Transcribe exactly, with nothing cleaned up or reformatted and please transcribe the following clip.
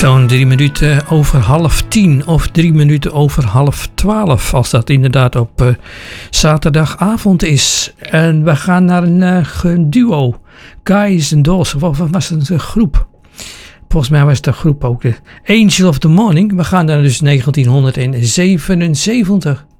Zo'n drie minuten over half tien of drie minuten over half twaalf, als dat inderdaad op uh, zaterdagavond is. En we gaan naar een uh, duo, Guys and Dolls, of was het een groep? Volgens mij was het een groep ook, de Angel of the Morning. We gaan naar dus negentien zevenenzeventig.